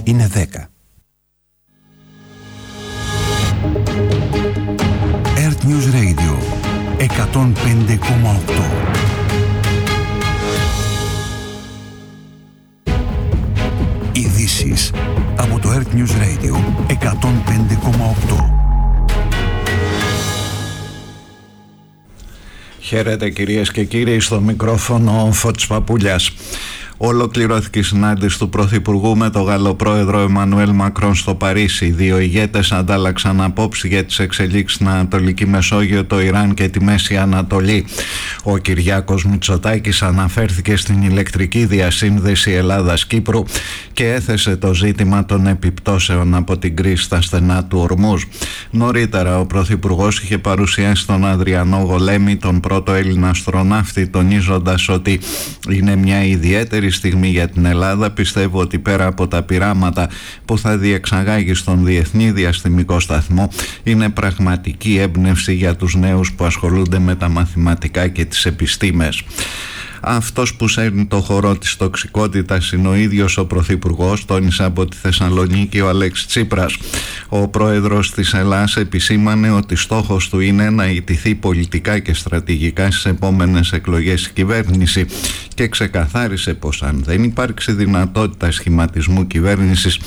είναι 10. Earth News Radio 105,8. Ειδήσεις από το Earth News Radio 105,8. Χαίρετε κυρίες και κύριοι, στο μικρόφωνο ο Φώτης Παπούλιας. Ολοκληρώθηκε η συνάντηση του Πρωθυπουργού με τον Γάλλο πρόεδρο Εμμανουέλ Μακρόν στο Παρίσι. Οι δύο ηγέτες αντάλλαξαν απόψεις για τις εξελίξεις στην Ανατολική Μεσόγειο, το Ιράν και τη Μέση Ανατολή. Ο Κυριάκος Μητσοτάκης αναφέρθηκε στην ηλεκτρική διασύνδεση Ελλάδας-Κύπρου και έθεσε το ζήτημα των επιπτώσεων από την κρίση στα στενά του Ορμούζ. Νωρίτερα ο Πρωθυπουργός είχε παρουσιάσει τον Αδριανό Γολέμη, τον πρώτο Έλληνα αστροναύτη, τονίζοντας ότι είναι μια ιδιαίτερη στιγμή για την Ελλάδα. Πιστεύω ότι πέρα από τα πειράματα που θα διεξαγάγει στον Διεθνή Διαστημικό Σταθμό, είναι πραγματική έμπνευση για τους νέους που ασχολούνται με τα μαθηματικά και τις επιστήμες. Αυτός που σέρνει το χορό της τοξικότητας είναι ο ίδιος ο Πρωθυπουργός, τόνισε από τη Θεσσαλονίκη ο Αλέξης Τσίπρας. Ο πρόεδρος της Ελλάδας επισήμανε ότι στόχος του είναι να ιτηθεί πολιτικά και στρατηγικά στις επόμενες εκλογές η κυβέρνηση και ξεκαθάρισε πως αν δεν υπάρξει δυνατότητα σχηματισμού κυβέρνησης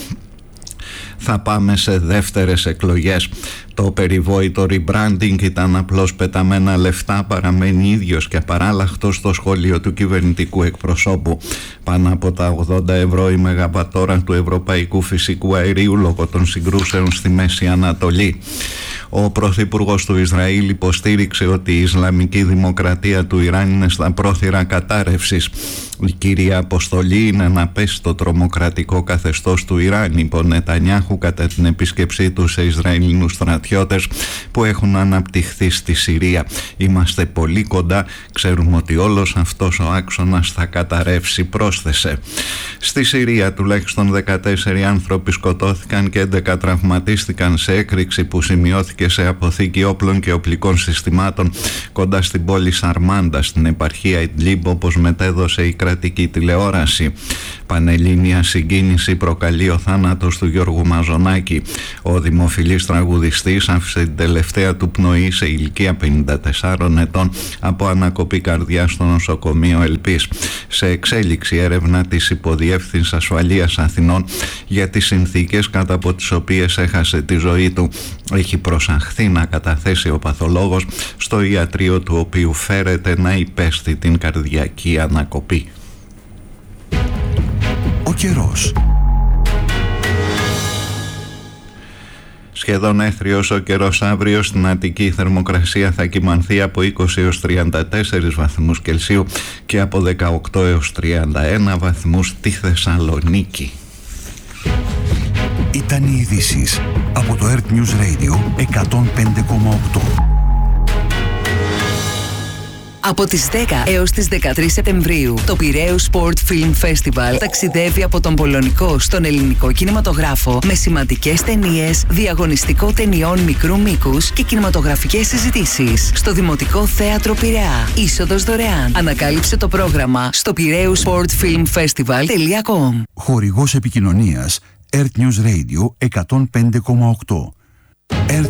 θα πάμε σε δεύτερες εκλογές. Το περιβόητο rebranding ήταν απλώς πεταμένα λεφτά, παραμένει ίδιος και απαράλλαχτος στο σχόλιο του κυβερνητικού εκπροσώπου. Πάνω από τα 80 ευρώ η μεγαβατόρα του ευρωπαϊκού φυσικού αερίου λόγω των συγκρούσεων στη Μέση Ανατολή. Ο Πρωθυπουργός του Ισραήλ υποστήριξε ότι η Ισλαμική Δημοκρατία του Ιράν είναι στα πρόθυρα κατάρρευσης. Η κύρια αποστολή είναι να πέσει το τρομοκρατικό καθεστώς του Ιράν, είπε ο Νετανιάχου κατά την επίσκεψή του σε Ισραηλινούς στρατιώτες που έχουν αναπτυχθεί στη Συρία. Είμαστε πολύ κοντά, ξέρουμε ότι όλος αυτός ο άξονας θα καταρρεύσει, πρόσθεσε. Στη Συρία τουλάχιστον 14 άνθρωποι σκοτώθηκαν και 11 τραυματίστηκαν σε έκρηξη που σημειώθηκε σε αποθήκη όπλων και οπλικών συστημάτων κοντά στην πόλη Σαρμάντα στην επαρχία Ιντλίμπ, όπως μετέδωσε η κρατική τηλεόραση. Πανελλήνια συγκίνηση προκαλεί ο θάνατος του Γιώργου Μαζονάκη. Ο δημοφιλής τραγουδιστής άφησε την τελευταία του πνοή σε ηλικία 54 ετών από ανακοπή καρδιάς στο νοσοκομείο Ελπής. Σε εξέλιξη έρευνα της Υποδιεύθυνσης Ασφαλείας Αθηνών για τις συνθήκες κατά από τις οποίες έχασε τη ζωή του. Έχει προσαχθεί να καταθέσει ο παθολόγος στο ιατρείο του οποίου φέρεται να υπέστη την καρδιακή ανακοπή. Ο καιρός. Σχεδόν έθριος ο καιρός αύριο. Στην Αττική η θερμοκρασία θα κυμανθεί από 20 έως 34 βαθμούς Κελσίου και από 18 έως 31 βαθμούς στη Θεσσαλονίκη. Ήταν οι ειδήσεις από το Earth News Radio 105,8. Από τις 10 έως τις 13 Σεπτεμβρίου, το Πειραίους Sport Film Festival ταξιδεύει από τον πολωνικό στον ελληνικό κινηματογράφο με σημαντικές ταινίες, διαγωνιστικό ταινιών μικρού μήκους και κινηματογραφικές συζητήσεις στο Δημοτικό Θέατρο Πειραιά. Είσοδος δωρεάν. Ανακάλυψε το πρόγραμμα στο piraeussportfilmfestival.com. Χορηγός επικοινωνίας Earth News Radio 105,8. Earth